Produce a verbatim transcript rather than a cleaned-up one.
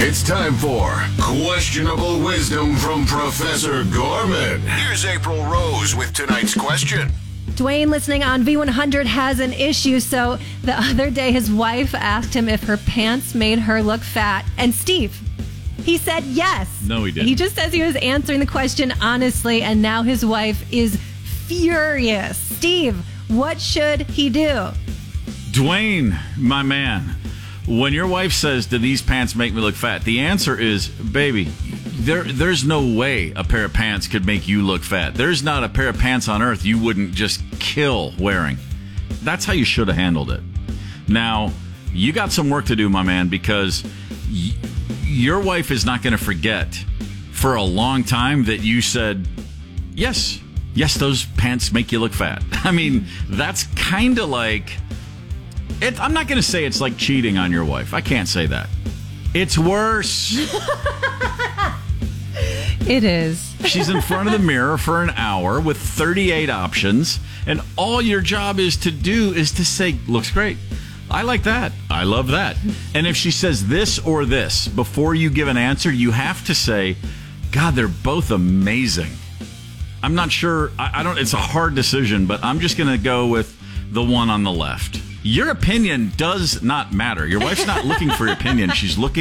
It's time for Questionable Wisdom from Professor Gorman. Here's April Rose with tonight's question. Dwayne, listening on V one hundred, has an issue. So the other day, his wife asked him if her pants made her look fat. And Steve, he said yes. No, he didn't. He just says he was answering the question honestly, and now his wife is furious. Steve, what should he do? Dwayne, my man, when your wife says, do these pants make me look fat? The answer is, baby, there, there's no way a pair of pants could make you look fat. There's not a pair of pants on earth you wouldn't just kill wearing. That's how you should have handled it. Now, you got some work to do, my man, because y- your wife is not going to forget for a long time that you said, yes, yes, those pants make you look fat. I mean, that's kind of like... It, I'm not going to say it's like cheating on your wife. I can't say that. It's worse. It is. She's in front of the mirror for an hour with thirty-eight options, and all your job is to do is to say, looks great. I like that. I love that. And if she says this or this, before you give an answer, you have to say, God, they're both amazing. I'm not sure. I, I don't. It's a hard decision, but I'm just going to go with the one on the left. Your opinion does not matter. Your wife's not looking for your opinion. She's looking